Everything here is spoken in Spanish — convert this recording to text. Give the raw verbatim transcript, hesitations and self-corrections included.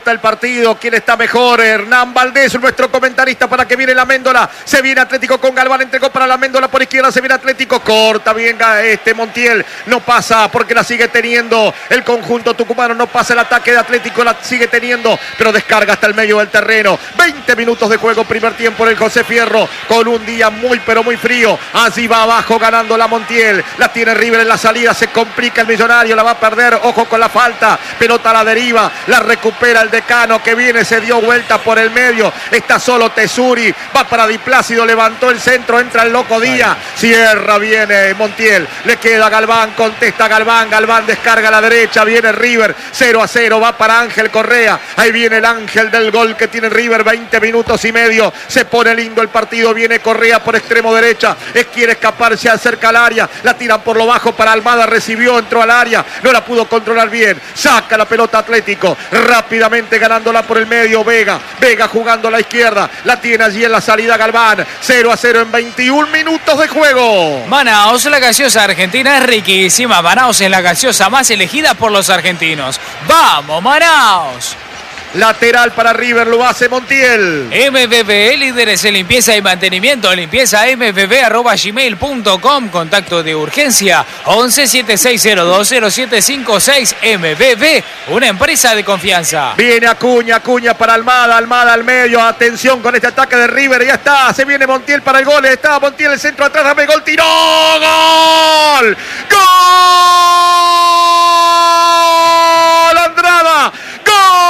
El partido, ¿quién está mejor? Hernán Valdés, nuestro comentarista, para que viene la Méndola. Se viene Atlético con Galván, entregó para la Méndola por izquierda, se viene Atlético, corta bien este Montiel, no pasa porque la sigue teniendo el conjunto tucumano, no pasa el ataque de Atlético, la sigue teniendo, pero descarga hasta el medio del terreno. veinte minutos de juego, primer tiempo en el José Fierro, con un día muy pero muy frío. Así va abajo ganando la Montiel, la tiene River en la salida, se complica el Millonario, la va a perder, ojo con la falta, pelota a la deriva, la recupera el Decano que viene, se dio vuelta por el medio, está solo Tesuri, va para Di Plácido, levantó el centro, entra el Loco Díaz, cierra, viene Montiel, le queda Galván, contesta Galván, Galván descarga a la derecha, viene River, cero a cero, va para Ángel Correa, ahí viene el ángel del gol que tiene River, veinte minutos y medio, se pone lindo el partido, viene Correa por extremo derecha, es, quiere escapar, se acerca al área, la tiran por lo bajo para Almada, recibió, entró al área, no la pudo controlar bien, saca la pelota Atlético, rápidamente ganándola por el medio, Vega, Vega jugando a la izquierda, la tiene allí en la salida Galván, cero a cero en veintiún minutos de juego. Manaos, la gaseosa argentina es riquísima, Manaos es la gaseosa más elegida por los argentinos. ¡Vamos, Manaos! Lateral para River, lo hace Montiel. M V B, líderes en limpieza y mantenimiento. Limpieza m v b arroba gmail punto com. Contacto de urgencia once siete seis cero dos cero siete cinco seis. M V B, una empresa de confianza. Viene Acuña, Acuña para Almada, Almada al medio. Atención con este ataque de River. Ya está, se viene Montiel para el gol. Está Montiel, el centro atrás, dame gol, tiró. ¡Gol! ¡Gol!